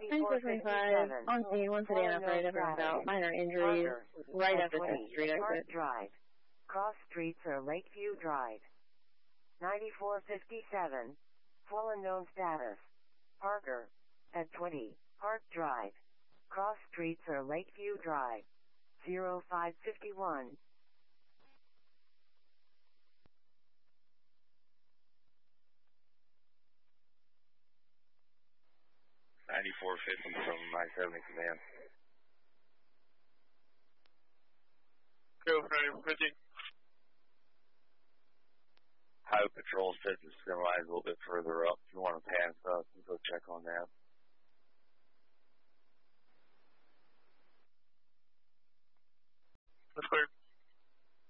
9425, on scene, one sedan operated, everyone's out. Minor injuries, right after 5th Street exit. Drive. Cross streets are Lakeview Drive. 9457, full unknown status. Parker, at 20, Park Drive. Cross streets are Lakeview Drive. 0551. 9450 from I-70 command. Go, 9450. Highway Patrol says the semi is a little bit further up. If you want to pass us, go check on that.